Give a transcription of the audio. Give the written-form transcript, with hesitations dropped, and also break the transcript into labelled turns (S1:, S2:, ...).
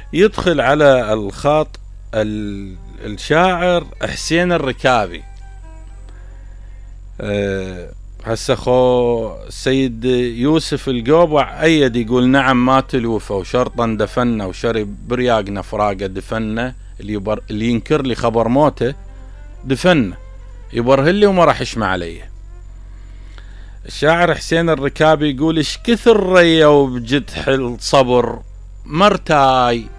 S1: يدخل على الخط الشاعر حسين الركابي. هسه خو السيد يوسف القوبع أيد يقول نعم ما تلوفه وشرطا دفنا وشرب برياقنا فراقه دفنا، اللي ينكر لي خبر موته دفنا يبرهلي وما راح يشمع عليه. الشاعر حسين الركابي يقول اش كثر ريا وبجدح الصبر مرتاي